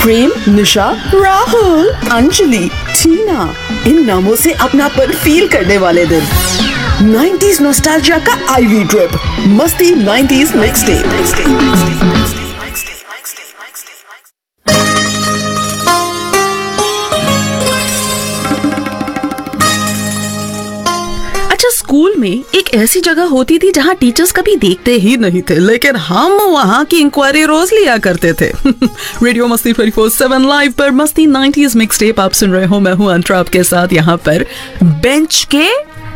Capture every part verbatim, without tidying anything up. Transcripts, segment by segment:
प्रेम, निशा, राहुल, अंजलि, टीना, इन नामों से अपनापन फील करने वाले दिन। नाइंटीज़ नॉस्टैल्जिया का आईवी ट्रिप, मस्ती नाइंटीज़ मिक्सटेप। स्कूल में एक ऐसी जगह होती थी जहाँ टीचर्स कभी देखते ही नहीं थे, लेकिन हम वहाँ की इंक्वायरी रोज लिया करते थे। रेडियो मस्ती ट्वेंटी फोर सेवन लाइव पर मस्ती नाइंटीज़ मिक्सटेप आप सुन रहे हो। मैं हूँ अंतरा आपके साथ। यहाँ पर बेंच के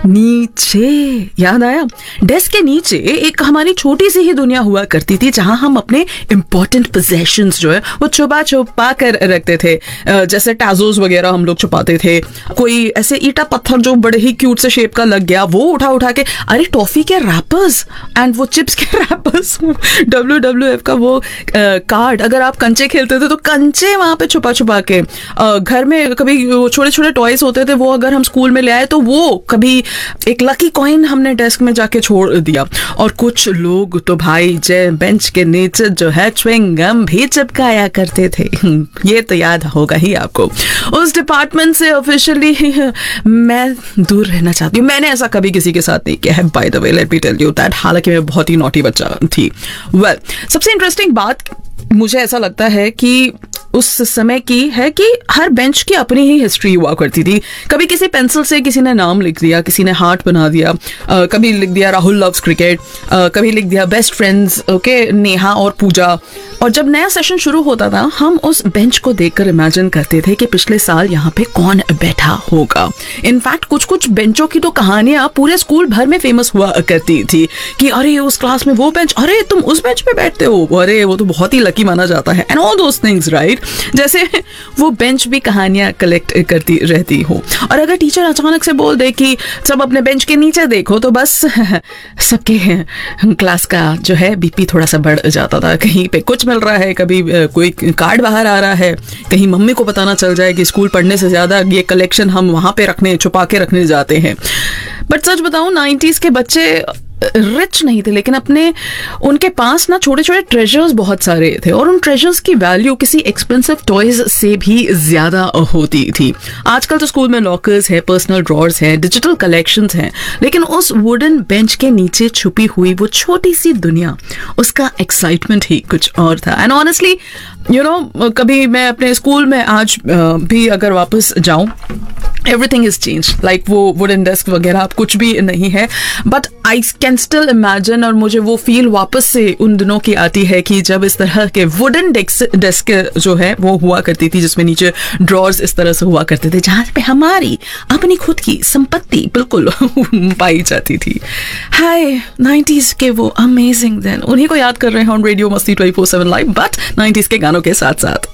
नीचे, याद आया, डेस्क के नीचे एक हमारी छोटी सी ही दुनिया हुआ करती थी जहां हम अपने इंपॉर्टेंट पोजेशंस जो है वो छुपा छुपा कर रखते थे। जैसे टाजोस वगैरह हम लोग छुपाते थे। कोई ऐसे ईटा पत्थर जो बड़े ही क्यूट से शेप का लग गया वो उठा उठा के, अरे टॉफी के रैपर्स एंड वो चिप्स के रैपर्स, डब्ल्यू डब्ल्यू एफ का वो कार्ड, अगर आप कंचे खेलते थे तो कंचे वहां पे छुपा छुपा के। घर में कभी छोटे छोटे टॉयज होते थे, वो अगर हम स्कूल में ले आए तो वो कभी एक लकी कॉइन हमने डेस्क में जाके छोड़ दिया। और कुछ लोग तो भाई जय बेंच के नीचे जो है च्युइंग गम भी चिपकाया करते थे। ये तो याद होगा ही आपको। उस डिपार्टमेंट से ऑफिशियली मैं दूर रहना चाहती हूँ। मैंने ऐसा कभी किसी के साथ नहीं किया है, by the way, let me tell you that. हालांकि मैं बहुत ही नॉटी बच्चा थी। वेल well, सबसे इंटरेस्टिंग बात मुझे ऐसा लगता है कि उस समय की है कि हर बेंच की अपनी ही हिस्ट्री हुआ करती थी। कभी किसी पेंसिल से किसी ने नाम लिख दिया, किसी ने हार्ट बना दिया, आ, कभी लिख दिया राहुल लव्स क्रिकेट, आ, कभी लिख दिया बेस्ट फ्रेंड्स, ओके, नेहा और पूजा। और जब नया सेशन शुरू होता था हम उस बेंच को देखकर इमेजिन करते थे कि पिछले साल यहाँ पे कौन बैठा होगा। इनफैक्ट कुछ कुछ बेंचों की तो कहानियां पूरे स्कूल भर में फेमस हुआ करती थी कि अरे उस क्लास में वो बेंच, अरे तुम उस बेंच पे बैठते हो, अरे वो तो बहुत ही लकी माना जाता है, and all those things, right. जैसे वो बेंच भी कहानियां कलेक्ट करती रहती हो। और अगर टीचर अचानक से बोल दे कि सब अपने बेंच के नीचे देखो तो बस सबके क्लास का जो है बीपी थोड़ा सा बढ़ जाता था। कहीं पे कुछ मिल रहा है, कभी कोई कार्ड बाहर आ रहा है, कहीं मम्मी को पता ना चल जाए कि स्कूल पढ़ने से ज्यादा ये कलेक्शन हम वहां पे रखने, छुपा के रखने जाते हैं। बट सच बताऊं, नाइंटीज़ के बच्चे रिच नहीं थे, लेकिन अपने उनके पास ना छोटे छोटे ट्रेजर्स बहुत सारे थे और उन ट्रेजर्स की वैल्यू किसी एक्सपेंसिव टॉयज से भी ज्यादा होती थी। आजकल तो स्कूल में लॉकर्स है, पर्सनल ड्रॉर्स है, डिजिटल कलेक्शंस हैं, लेकिन उस वुडन बेंच के नीचे छुपी हुई वो छोटी सी दुनिया, उसका एक्साइटमेंट ही कुछ और था। एंड ऑनेस्टली यू नो, कभी मैं अपने स्कूल में आज भी अगर वापस जाऊं, एवरीथिंग इज चेंज, लाइक वो वुडन डेस्क वगैरह अब कुछ भी नहीं है, but I can still imagine, और मुझे वो फील वापस से उन दिनों की आती है कि जब इस तरह के वुडन डेस्क जो है वो हुआ करती थी, जिसमें नीचे ड्रॉर्स इस तरह से हुआ करते थे, जहां पे हमारी अपनी खुद की संपत्ति बिल्कुल पाई जाती थी। हाय नाइंटीज़ के वो अमेजिंग दिन, उन्हीं को याद कर रहे हैं ऑन रेडियो मस्ती twenty four seven live, but nineties के गानों के साथ साथ।